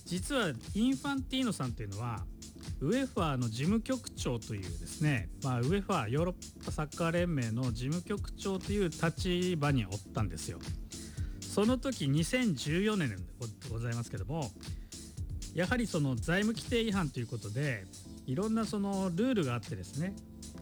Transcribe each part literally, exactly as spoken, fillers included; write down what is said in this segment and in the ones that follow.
実はインファンティーノさんというのはウェファーの事務局長というですね、まあ、ウェファーヨーロッパサッカー連盟の事務局長という立場におったんですよ。その時にせんじゅうよねんでございますけども、やはりその財務規定違反ということでいろんなそのルールがあってですね、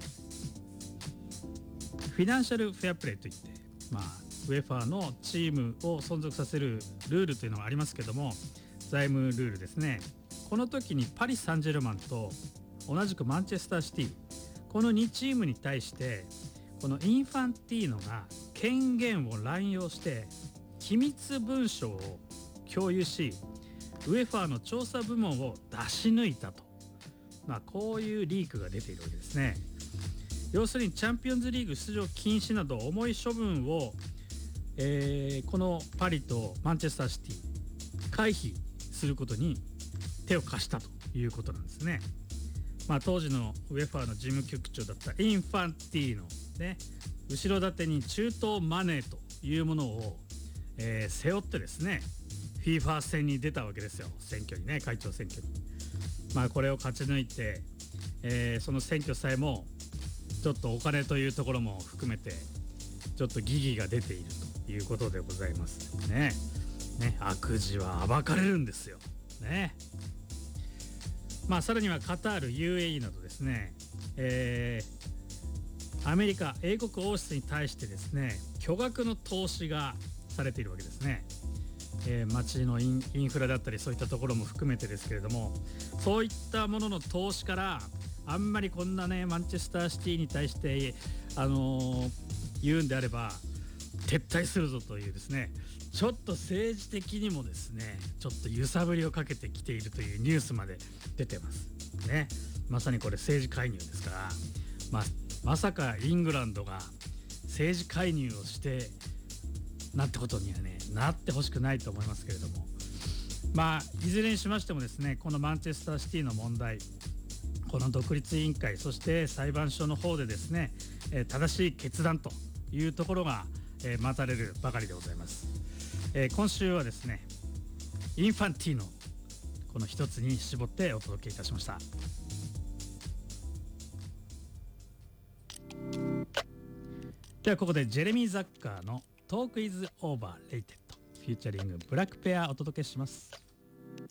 フィナンシャルフェアプレーといって、まあ、ウェファーのチームを存続させるルールというのがありますけども、財務ルールですね。この時にパリ・サンジェルマンと同じくマンチェスターシティ、このにチームに対してこのインファンティーノが権限を乱用して機密文書を共有し、ウェファーの調査部門を出し抜いたと、まあ、こういうリークが出ているわけですね。要するにチャンピオンズリーグ出場禁止など重い処分を、えー、このパリとマンチェスターシティ回避することに手を貸したということなんですね。まあ、当時のウェファーの事務局長だったインファンティーノ、ね、後ろ盾に中東マネーというものを、えー、背負ってですね FIFA 戦に出たわけですよ。選挙にね、会長選挙に。まあこれを勝ち抜いて、えー、その選挙さえもちょっとお金というところも含めてちょっと疑義が出ているということでございますね。ね、悪事は暴かれるんですよね。まあ、さらにはカタール ユーエーイー などですね、えー、アメリカ英国王室に対してですね巨額の投資がされているわけですね。えー、街のイン、インフラだったりそういったところも含めてですけれども、そういったものの投資からあんまりこんなねマンチェスターシティに対して、あのー、言うんであれば撤退するぞというですね、ちょっと政治的にもですねちょっと揺さぶりをかけてきているというニュースまで出てますね。まさにこれ政治介入ですから、まあ、まさかイングランドが政治介入をしてなんてことにはねなってほしくないと思いますけれども、まあいずれにしましてもですね、このマンチェスターシティの問題、この独立委員会そして裁判所の方でですね、えー、正しい決断というところが、えー、待たれるばかりでございます。えー、今週はですねインファンティーノこの一つに絞ってお届けいたしました。ではここでジェレミー・ザッカーの Talk is Overrated フューチャリングブラックペアお届けします。